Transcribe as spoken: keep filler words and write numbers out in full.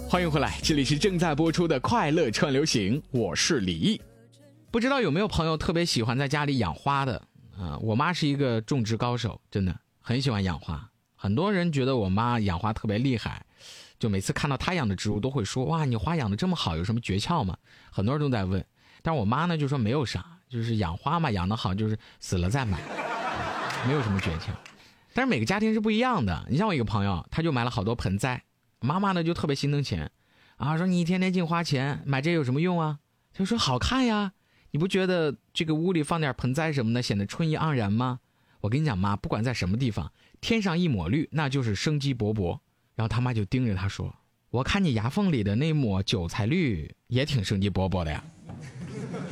欢迎回来，这里是正在播出的快乐串流行，我是李毅。不知道有没有朋友特别喜欢在家里养花的啊？我妈是一个种植高手，真的很喜欢养花。很多人觉得我妈养花特别厉害，就每次看到她养的植物都会说，哇，你花养的这么好，有什么诀窍吗？很多人都在问，但是我妈呢就说没有啥，就是养花嘛，养得好就是死了再买，没有什么诀窍。但是每个家庭是不一样的，你像我一个朋友，他就买了好多盆栽，妈妈呢就特别心疼钱啊，说你一天天净花钱，买这有什么用啊？他就说好看呀，你不觉得这个屋里放点盆栽什么的显得春意盎然吗？我跟你讲妈，不管在什么地方，天上一抹绿那就是生机勃勃。然后他妈就盯着他说，我看你牙缝里的那抹韭菜绿也挺生机勃勃的呀。